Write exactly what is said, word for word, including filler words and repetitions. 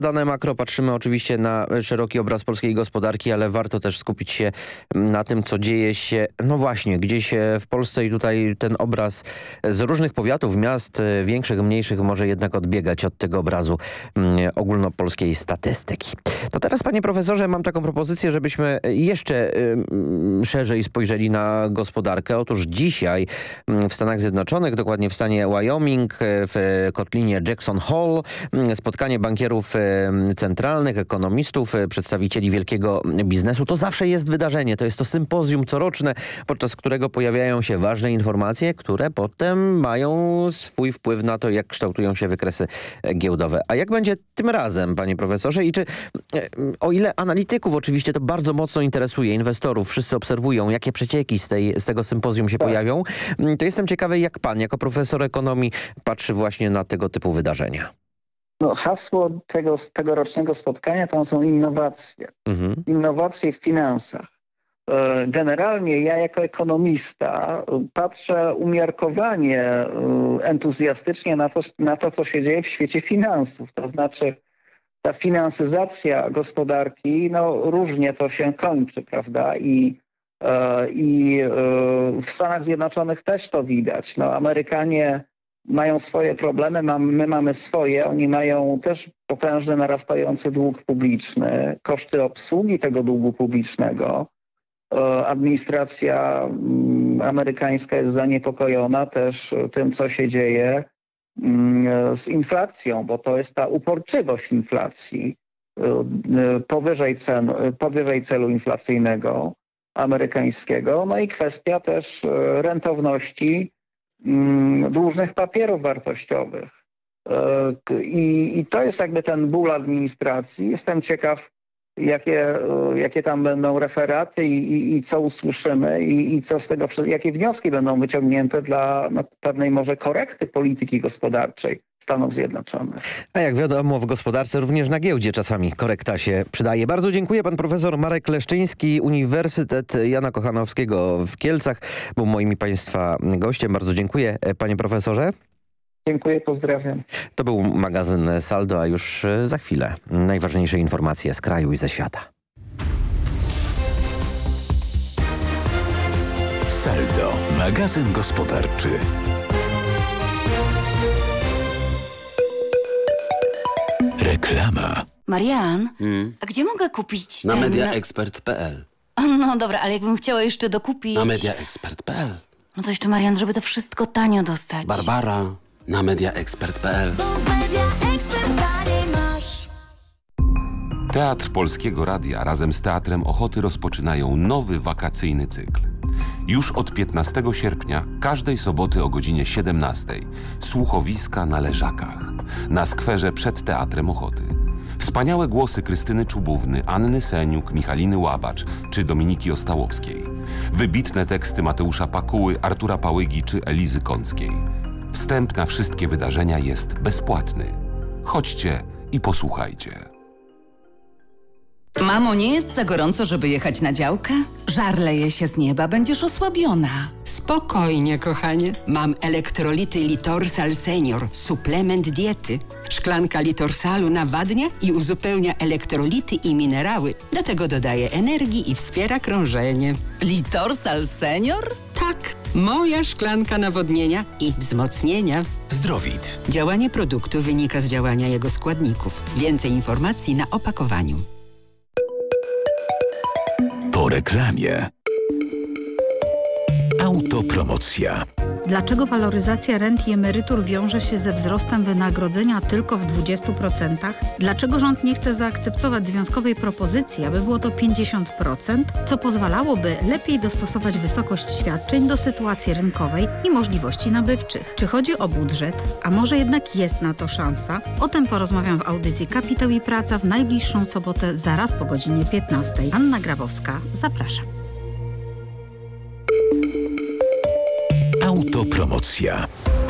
dane makro, patrzymy oczywiście na szeroki obraz polskiej gospodarki, ale warto też skupić się na tym, co dzieje się, no właśnie, gdzieś w Polsce i tutaj ten obraz z różnych powiatów, miast większych, mniejszych może jednak odbiegać od tego obrazu ogólnopolskiej statystyki. To teraz, panie profesorze, mam taką propozycję, żebyśmy jeszcze szerzej spojrzeli na gospodarkę. Otóż dzisiaj w Stanach Zjednoczonych, dokładnie w stanie Wyoming, w kotlinie Jackson Hole, spotkanie bankierów centralnych, ekonomistów, przedstawicieli wielkiego biznesu. To zawsze jest wydarzenie, to jest to sympozjum coroczne, podczas którego pojawiają się ważne informacje, które potem mają swój wpływ na to, jak kształtują się wykresy giełdowe. A jak będzie tym razem, panie profesorze? I czy, o ile analityków oczywiście to bardzo mocno interesuje, inwestorów, wszyscy obserwują, jakie przecieki z, tej, z tego sympozjum się tak. pojawią, to jestem ciekawy, jak pan, jako profesor ekonomii, patrzy właśnie na tego typu wydarzenia. No, hasło tego tegorocznego spotkania tam są innowacje. Mhm. Innowacje w finansach. Generalnie ja jako ekonomista patrzę umiarkowanie entuzjastycznie na to, na to, co się dzieje w świecie finansów. To znaczy ta finansyzacja gospodarki, no różnie to się kończy, prawda? I, i w Stanach Zjednoczonych też to widać. No, Amerykanie mają swoje problemy, my mamy swoje. Oni mają też potężny, narastający dług publiczny, koszty obsługi tego długu publicznego. Administracja amerykańska jest zaniepokojona też tym, co się dzieje z inflacją, bo to jest ta uporczywość inflacji powyżej, cen, powyżej celu inflacyjnego amerykańskiego. No i kwestia też rentowności dłużnych papierów wartościowych. I, I to jest jakby ten ból administracji. Jestem ciekaw, jakie, jakie tam będą referaty i, i, i co usłyszymy i, i co z tego, jakie wnioski będą wyciągnięte dla no, pewnej może korekty polityki gospodarczej Stanów Zjednoczonych. A jak wiadomo, w gospodarce również na giełdzie czasami korekta się przydaje. Bardzo dziękuję. Pan profesor Marek Leszczyński, Uniwersytet Jana Kochanowskiego w Kielcach, był moim i państwa gościem. Bardzo dziękuję, panie profesorze. Dziękuję, pozdrawiam. To był magazyn Saldo, a już za chwilę najważniejsze informacje z kraju i ze świata. Saldo, magazyn gospodarczy. Reklama. Marian, hmm? a gdzie mogę kupić Na ten... mediaexpert kropka p l. No dobra, ale jakbym chciała jeszcze dokupić... Na mediaexpert kropka p l. No to jeszcze, Marian, żeby to wszystko tanio dostać. Barbara, na mediaexpert kropka p l. Teatr Polskiego Radia razem z Teatrem Ochoty rozpoczynają nowy wakacyjny cykl. Już od piętnastego sierpnia, każdej soboty o godzinie siedemnastej, słuchowiska na Leżakach, na skwerze przed Teatrem Ochoty. Wspaniałe głosy Krystyny Czubówny, Anny Seniuk, Michaliny Łabacz czy Dominiki Ostałowskiej. Wybitne teksty Mateusza Pakuły, Artura Pałygi czy Elizy Kąckiej. Wstęp na wszystkie wydarzenia jest bezpłatny. Chodźcie i posłuchajcie. Mamo, nie jest za gorąco, żeby jechać na działkę? Żar leje się z nieba, będziesz osłabiona. Spokojnie, kochanie. Mam elektrolity Litorsal Senior, suplement diety. Szklanka Litorsalu nawadnia i uzupełnia elektrolity i minerały. Do tego dodaje energii i wspiera krążenie. Litorsal Senior? Tak, moja szklanka nawodnienia i wzmocnienia. Zdrowit. Działanie produktu wynika z działania jego składników. Więcej informacji na opakowaniu. Po reklamie. Autopromocja. Dlaczego waloryzacja rent i emerytur wiąże się ze wzrostem wynagrodzenia tylko w dwudziestu procentach? Dlaczego rząd nie chce zaakceptować związkowej propozycji, aby było to pięćdziesiąt procent, co pozwalałoby lepiej dostosować wysokość świadczeń do sytuacji rynkowej i możliwości nabywczych? Czy chodzi o budżet? A może jednak jest na to szansa? O tym porozmawiam w audycji Kapitał i Praca w najbliższą sobotę zaraz po godzinie piętnastej. Anna Grabowska, zapraszam. Autopromocja.